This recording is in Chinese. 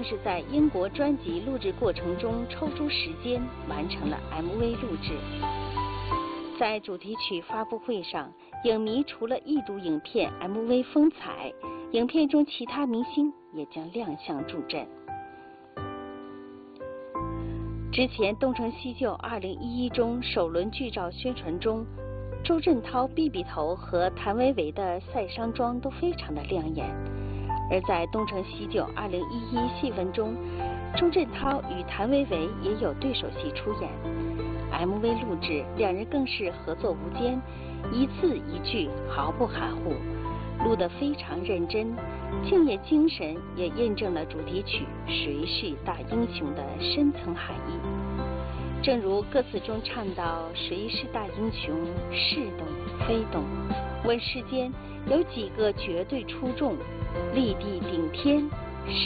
更是在英国专辑录制过程中抽出时间完成了 MV 录制。在主题曲发布会上，影迷除了一睹影片 MV 风采，影片中其他明星也将亮相助阵。之前《东成西就》2011中首轮剧照宣传中，周震涛、毕毕头和谭维维的赛商装都非常的亮眼。而在《东成西就》2011戏份中，周震涛与谭维维也有对手戏出演。MV 录制，两人更是合作无间，一字一句毫不含糊，录得非常认真，敬业精神也印证了主题曲《谁是大英雄》的深层含义。正如歌词中唱到：“谁是大英雄？是懂非懂。问世间有几个绝对出众，立地顶天